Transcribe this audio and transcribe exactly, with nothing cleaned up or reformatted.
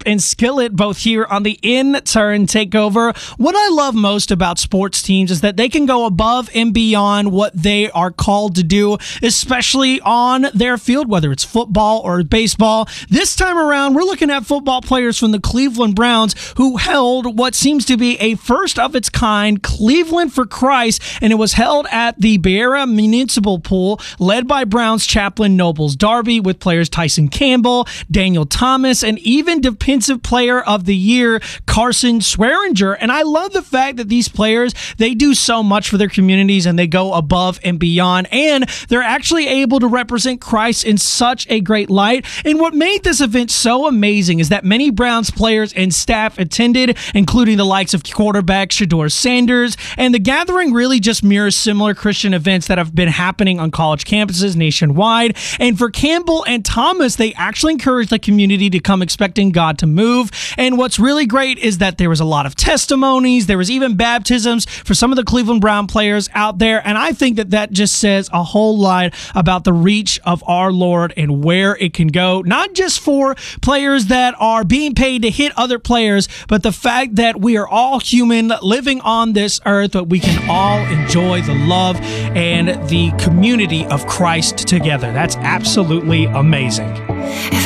Skip and Skillet, both here on the In Turn Takeover. What I love most about sports teams is that they can go above and beyond what they are called to do, especially on their field, whether it's football or baseball. This time around, we're looking at football players from the Cleveland Browns who held what seems to be a first of its kind Cleveland for Christ, and it was held at the Beara Municipal Pool, led by Browns chaplain Nobles Darby, with players Tyson Campbell, Daniel Thomas, and even Defensive Player of the Year Carson Swearinger. And I love the fact that these players, they do so much for their communities and they go above and beyond, and they're actually able to represent Christ in such a great light. And what made this event so amazing is that many Browns players and staff attended, including the likes of quarterback Shedeur Sanders, and the gathering really just mirrors similar Christian events that have been happening on college campuses nationwide. And for Campbell and Thomas, they actually encouraged the community to come expecting God to move. And what's really great is that there was a lot of testimonies. There was even baptisms for some of the Cleveland Brown players out there. And I think that that just says a whole lot about the reach of our Lord and where it can go, not just for players that are being paid to hit other players, but the fact that we are all human living on this earth, but we can all enjoy the love and the community of Christ together. That's absolutely amazing.